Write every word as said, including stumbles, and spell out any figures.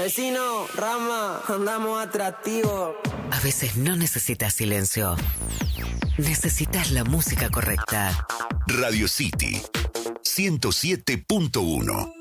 Vecino, Rama, andamos atractivos. A veces no necesitas silencio. Necesitas la música correcta. Radio City ciento siete punto uno.